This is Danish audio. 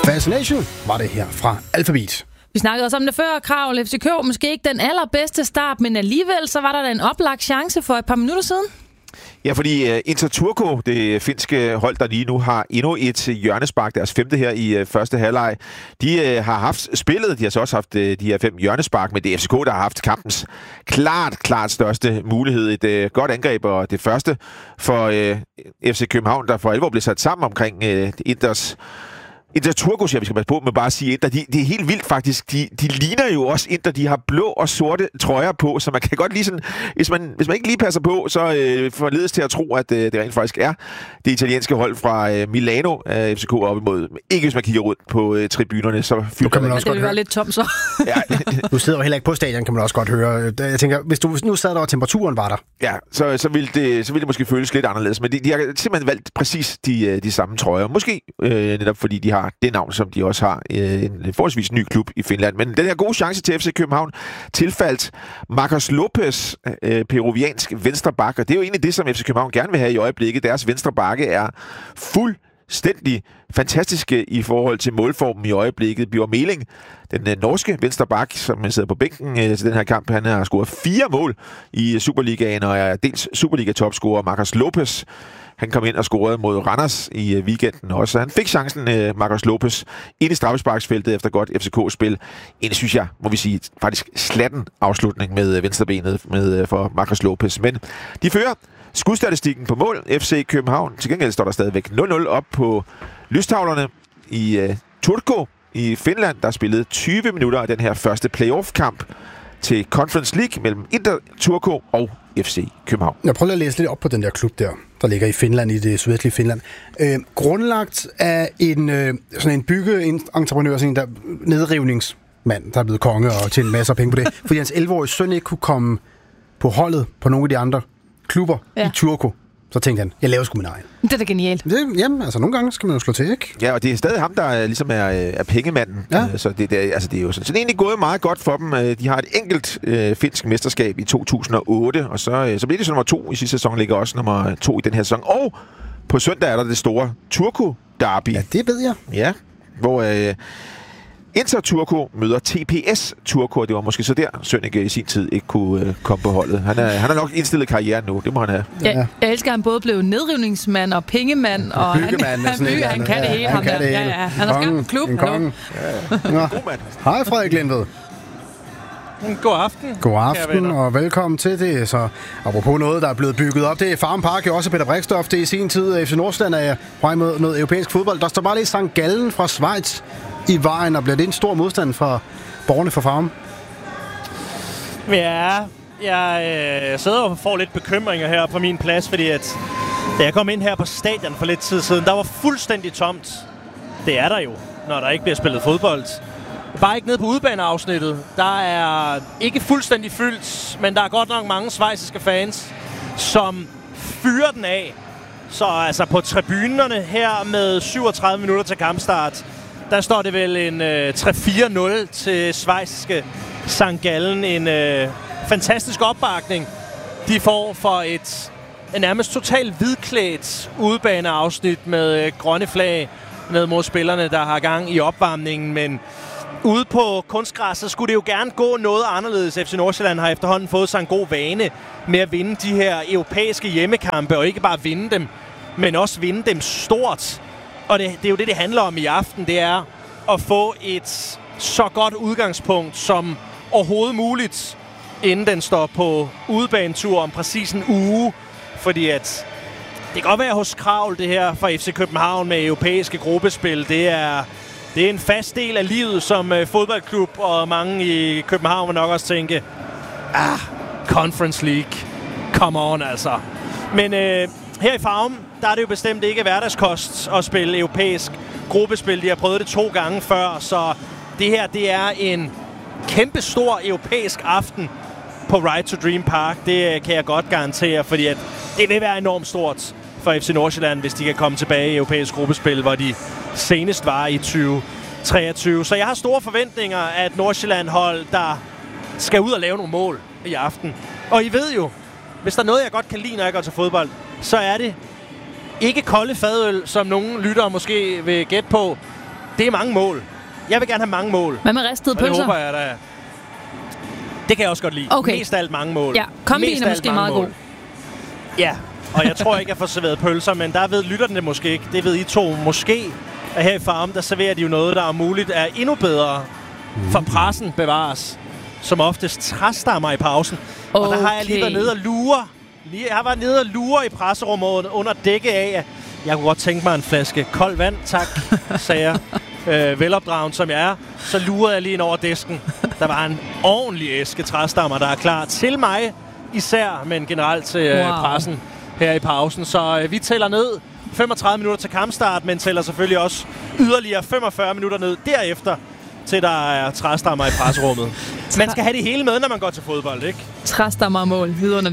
Fascination var det her fra Alphabet. Vi snakkede også om det før, Krav. FCK måske ikke den allerbedste start, men alligevel så var der en oplagt chance for et par minutter siden. Ja, fordi Inter Turku, det finske hold, der lige nu har endnu et hjørnespark, deres 5. her i første halvleg, de har haft spillet, de har så også haft de her 5 hjørnespark, men det er FCK, der har haft kampens klart største mulighed. Et godt angreb, og det første for FC København, der for alvor blev sat sammen omkring Inter Turku, siger vi skal passe på med bare at sige Inter. Det er helt vildt faktisk. De ligner jo også Inter. De har blå og sorte trøjer på, så man kan godt lige sådan... Hvis man ikke lige passer på, så forledes til at tro, at det rent faktisk er det italienske hold fra Milano af FCK op imod. Ikke hvis man kigger rundt på tribunerne, så fylder man også det. Det vil være lidt tom så. Ja. Du sidder jo heller ikke på stadion, kan man også godt høre. Jeg tænker, hvis du nu sad der, og temperaturen var der. Ja, så ville det måske føles lidt anderledes. Men de har simpelthen valgt præcis de samme trøjer. Måske netop fordi de har det navn, som de også har en forholdsvis ny klub i Finland. Men den her gode chance til FC København tilfaldt Marcos Lopez, peruviansk venstreback, og det er jo egentlig det, som FC København gerne vil have i øjeblikket. Deres venstrebakke er fuldstændig fantastiske i forhold til målformen i øjeblikket. Bjørn Meling, den norske venstreback, som sidder på bænken til den her kamp, han har scoret 4 mål i Superligaen, og er dels Superliga-topscorer. Marcos Lopez, han kom ind og scorede mod Randers i weekenden også. Han fik chancen, Marcos Lopez, ind i straffesparksfeltet efter godt FCK-spil. En, synes jeg, må vi sige, faktisk slatten afslutning med venstrebenet for Marcos Lopez. Men de fører skudstatistikken på mål. FC København. Til gengæld står der stadigvæk 0-0 op på lystavlerne i Turku i Finland, der spillede 20 minutter af den her første playoff-kamp til Conference League mellem Inter Turku og FC København. Jeg prøver at læse lidt op på den der klub der ligger i Finland, i det sydvestlige Finland. Grundlagt af sådan en byggeentreprenør, sådan en der nedrivningsmand, der er blevet konge og tjent masser af penge på det, fordi hans 11-årige søn ikke kunne komme på holdet på nogle af de andre klubber i Turku. Så tænkte han, jeg laver sgu min egen. Det er da genialt. Jamen, altså nogle gange skal man jo slå til, ikke? Ja, og det er stadig ham, der ligesom er pengemanden. Ja. Så det er jo sådan egentlig gået meget godt for dem. De har et enkelt finsk mesterskab i 2008, og så bliver det så nummer 2 i sidste sæson, ligger også nummer 2 i den her sæson. Og på søndag er der det store Turku-derby. Ja, det ved jeg. Ja, hvor Inter Turku møder TPS Turku, og det var måske så der, Sønneke i sin tid ikke kunne komme på holdet. Han har nok indstillet karrieren nu, det må han have. Ja. Jeg elsker, at han både blev nedrivningsmand og pengemand, og han kan det hele. Han har skabt en klub. Hej Frederik Lindved. God aften. God aften, og velkommen til det. Så apropos noget, der er blevet bygget op, det er Farm Park, jo også Peter Brixdorf. Det er i sin tid FC Nordsjælland er på vej mod noget europæisk fodbold. Der står bare lidt St. Gallen fra Schweiz i vejen, og bliver det en stor modstand for borgerne for Farm? Ja, jeg sidder og får lidt bekymringer her på min plads, fordi at da jeg kom ind her på stadion for lidt tid siden, der var fuldstændig tomt. Det er der jo, når der ikke bliver spillet fodbold. Bare ikke nede på udebaneafsnittet. Der er ikke fuldstændig fyldt, men der er godt nok mange schweiziske fans, som fyrer den af. Så altså på tribunerne her med 37 minutter til kampstart, der står det vel en 3-4-0 til schweiziske St. Gallen. En fantastisk opbakning, de får for et nærmest totalt hvidklædt udebaneafsnit med grønne flag ned mod spillerne, der har gang i opvarmningen. Men ude på kunstgræsset skulle det jo gerne gå noget anderledes. FC Nordsjælland har efterhånden fået sig en god vane med at vinde de her europæiske hjemmekampe, og ikke bare vinde dem, men også vinde dem stort. Og det er jo det handler om i aften, det er at få et så godt udgangspunkt som overhovedet muligt, inden den står på udebanetur om præcis en uge. Fordi at det kan godt være hos Kravl, det her for FC København med europæiske gruppespil. Det er en fast del af livet som fodboldklub, og mange i København vil nok også tænke, Conference League, come on altså. Men her i Farum, der er det jo bestemt ikke hverdagskost at spille europæisk gruppespil. De har prøvet det 2 gange før, så det her, det er en kæmpe stor europæisk aften på Ride to Dream Park. Det kan jeg godt garantere, fordi at det vil være enormt stort for FC Nordsjælland, hvis de kan komme tilbage i europæisk gruppespil, hvor de senest var i 2023. Så jeg har store forventninger af et Nordsjælland-hold, der skal ud og lave nogle mål i aften. Og I ved jo, hvis der er noget, jeg godt kan lide, når jeg går til fodbold, så er det ikke kolde fadøl, som nogle lyttere måske vil gætte på, Det er mange mål. Jeg vil gerne have mange mål. Hvad med ristede pølser? Det håber jeg da. Det kan jeg også godt lide. Okay. Mest af alt mange mål. Ja, kombinen er måske meget god. Ja, og jeg tror ikke, jeg får serveret pølser, men der ved lytterne det måske ikke. Det ved I to måske. At her i Farm, der serverer de jo noget, der er muligt er endnu bedre. For pressen bevares. Som oftest træstammer i pausen. Okay. Og der har jeg lige været nede og lure. Jeg har været nede og lure i presserummet under dække af. Jeg kunne godt tænke mig en flaske koldt vand, tak, sagde jeg. Velopdragen som jeg er. Så lurede jeg lige ind over disken. Der var en ordentlig æske træstammer, der er klar til mig. Især, men generelt til pressen her i pausen. Så vi tæller ned 35 minutter til kampstart, men tæller selvfølgelig også yderligere 45 minutter ned derefter, til der er træstammer i presserummet. Man skal have det hele med, når man går til fodbold, ikke? Træstammer og mål, vidunderligt.